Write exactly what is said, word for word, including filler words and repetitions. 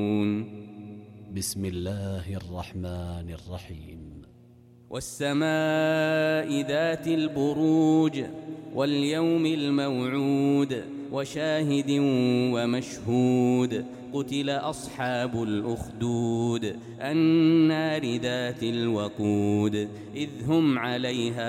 بسم الله الرحمن الرحيم. والسماء ذات البروج واليوم الموعود وشاهد ومشهود قتل أصحاب الأخدود النار ذات الوقود إذ هم عليها